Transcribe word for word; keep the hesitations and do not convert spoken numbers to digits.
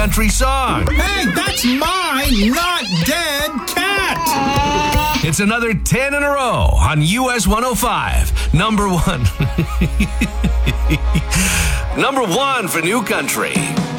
country song. Hey, that's my not dead cat. It's another ten in a row on U S one oh five. Number one. Number one for New Country.